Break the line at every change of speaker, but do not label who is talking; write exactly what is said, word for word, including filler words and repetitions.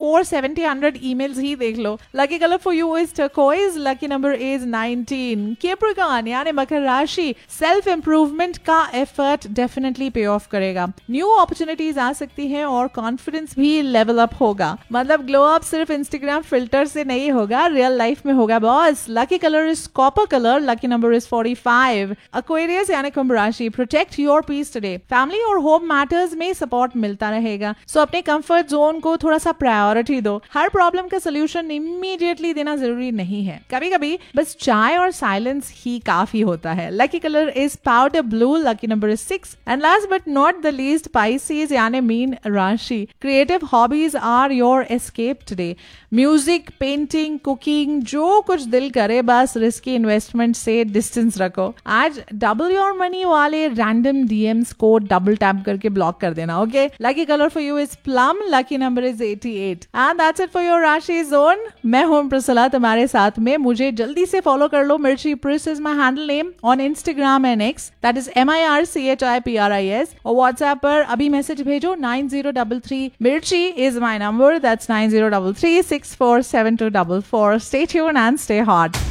Four seventy hundred emails ही देख लो. Lucky colour for you is turquoise. Lucky number is nineteen. Capricorn यानी मकर राशि, self improvement का effort definitely पे of करेगा. New opportunities आ सकती हैं और कॉन्फिडेंस भी लेवल अप होगा. मतलब ग्लो अप सिर्फ इंस्टाग्राम फिल्टर से नहीं होगा, रियल लाइफ में होगा boss. Lucky colour is copper colour. Lucky number is forty five. Aquarius यानी कुंभ राशि, protect your peace today. Family और होम मैटर्स में सपोर्ट मिलता रहेगा. सो so, अपने कंफर्ट जोन को थोड़ा सा प्रायोरिटी दो. हर प्रॉब्लम का सोल्यूशन इमीडिएटली देना जरूरी नहीं है. कभी कभी बस चाय और साइलेंस ही काफी होता है. Lucky colour is powder blue. Lucky number is six. And last but not the least, Pisces यानी मीन राशि, creative hobbies are your escape today. Music, painting, cooking, जो कुछ दिल करे, बस रिस्की इन्वेस्टमेंट से डिस्टेंस रखो. आज डबल योर मनी वाले रैंडम डीएम्स को डबल टैप करके ब्लॉक कर देना. Okay. Lucky colour for you is plum. Lucky number is eighty eight. And that's it for your राशि जोन. मैं हूं प्रसला तुम्हारे साथ में. मुझे जल्दी से फॉलो कर लो. मिर्ची प्रिस is my handle name on Instagram and x. That is M I R C H I P R I S. और व्हाट्सएप पर अभी मैसेज भेजो. नाइन जीरो डबल थ्री मिर्ची is my number. That's nine zero double three six four seven to double four. Stay tuned and stay hot.